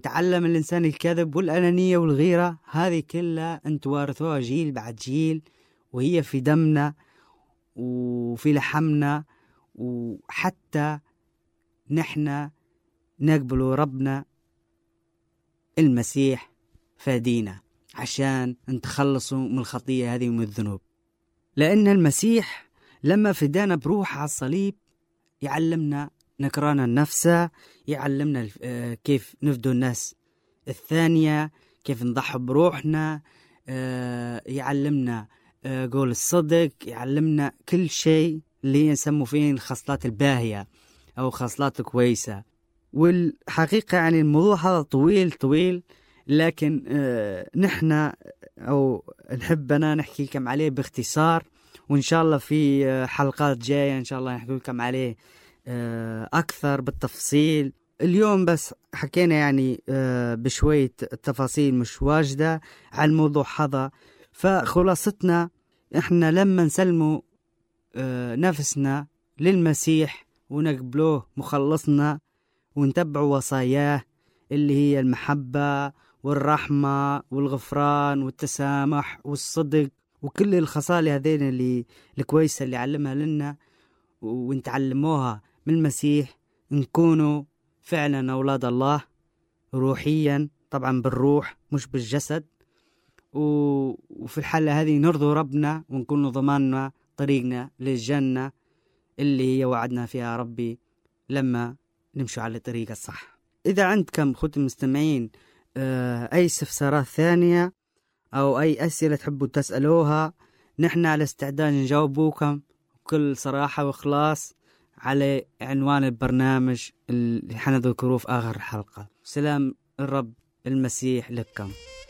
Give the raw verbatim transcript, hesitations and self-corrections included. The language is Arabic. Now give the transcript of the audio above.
وتعلم الإنسان الكذب والأنانية والغيرة، هذه كلها أنت وارثوها جيل بعد جيل، وهي في دمنا وفي لحمنا. وحتى نحن نقبل ربنا المسيح فادينا عشان نتخلصوا من الخطية هذه ومن الذنوب، لأن المسيح لما فدانا بروح على الصليب يعلمنا نكران النفس، يعلمنا كيف نفدو الناس الثانية، كيف نضحي بروحنا، يعلمنا قول الصدق، يعلمنا كل شيء اللي نسمو فيه الخصلات الباهية أو خصلات كويسة. والحقيقة يعني الموضوع هذا طويل طويل، لكن آه نحن أو نحبنا نحكي لكم عليه باختصار، وإن شاء الله في آه حلقات جاية إن شاء الله نحكي لكم عليه آه أكثر بالتفصيل. اليوم بس حكينا يعني آه بشوية تفاصيل مش واجدة عن الموضوع هذا. فخلاصتنا إحنا لما نسلموا آه نفسنا للمسيح ونقبلوه مخلصنا ونتبع وصاياه اللي هي المحبة والرحمة والغفران والتسامح والصدق وكل الخصال هذين اللي الكويسة اللي علمها لنا ونتعلموها من المسيح، نكونوا فعلا أولاد الله روحيا، طبعا بالروح مش بالجسد. وفي الحالة هذه نرضو ربنا ونكون ضماننا طريقنا للجنة اللي هي وعدنا فيها ربي لما نمشوا على الطريق الصح. إذا عندكم أخوتي المستمعين أي استفسارات ثانية أو أي أسئلة تحبوا تسألوها، نحن على استعداد نجاوبوكم بكل صراحة وإخلاص على عنوان البرنامج اللي حنذكروه في آخر الحلقة. سلام الرب المسيح لكم.